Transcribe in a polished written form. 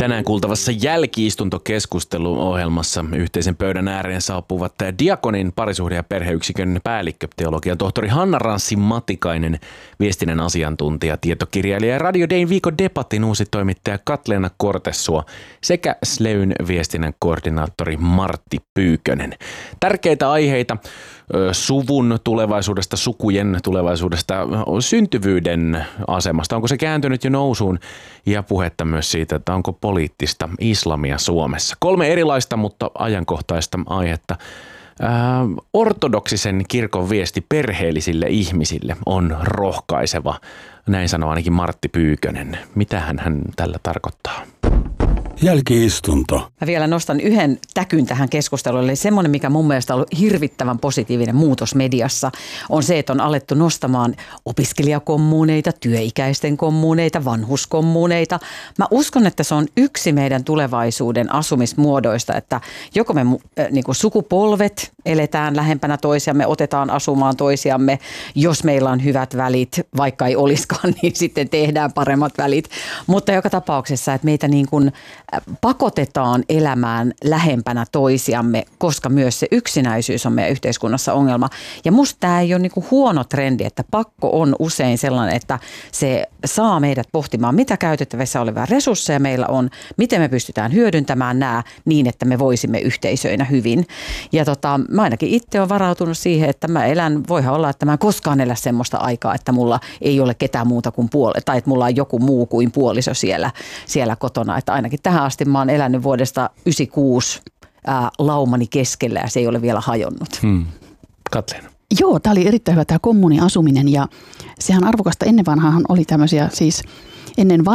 Tänään kuultavassa jälki-istuntokeskusteluohjelmassa yhteisen pöydän ääreen saapuvat Diakonin parisuhde- ja perheyksikön päällikkö, teologian tohtori Hanna Ranssi-Matikainen, viestinnän asiantuntija, tietokirjailija ja Radio Dayn viikon debatin uusi toimittaja Katleena Kortessuo sekä Sleyn viestinnän koordinaattori Martti Pyykönen. Tärkeitä aiheita suvun tulevaisuudesta, sukujen tulevaisuudesta, syntyvyyden asemasta, onko se kääntynyt jo nousuun, ja puhetta myös siitä, että onko poliittista islamia Suomessa. 3 erilaista, mutta ajankohtaista aihetta. Ortodoksisen kirkon viesti perheellisille ihmisille on rohkaiseva, näin sanoo ainakin Martti Pyykönen. Mitähän hän tällä tarkoittaa? Jälki-istunto. Mä vielä nostan yhden täkyn tähän keskusteluun. Eli semmoinen, mikä mun mielestä on ollut hirvittävän positiivinen muutos mediassa, on se, että on alettu nostamaan opiskelijakommuuneita, työikäisten kommuuneita, vanhuskommuuneita. Mä uskon, että se on yksi meidän tulevaisuuden asumismuodoista, että joko me niin kuin sukupolvet eletään lähempänä toisiamme, otetaan asumaan toisiamme, jos meillä on hyvät välit, vaikka ei olisikaan, niin sitten tehdään paremmat välit. Mutta joka tapauksessa, että meitä niin kuin pakotetaan elämään lähempänä toisiamme, koska myös se yksinäisyys on meidän yhteiskunnassa ongelma. Ja musta tämä ei ole niinku huono trendi, että pakko on usein sellainen, että se saa meidät pohtimaan, mitä käytettävissä olevia resursseja meillä on, miten me pystytään hyödyntämään nämä niin, että me voisimme yhteisöinä hyvin. Ja mä ainakin itse olen varautunut siihen, että mä voihan olla, että mä en koskaan elä semmoista aikaa, että mulla ei ole ketään muuta kuin tai että mulla on joku muu kuin puoliso siellä kotona, että ainakin tähän asti mä oon elänyt vuodesta 1996 laumani keskellä ja se ei ole vielä hajonnut. Katleena. Joo, tämä oli erittäin hyvä tämä kommuniasuminen ja sehän arvokasta ennen vanhaan oli tämmöisiä siis ennen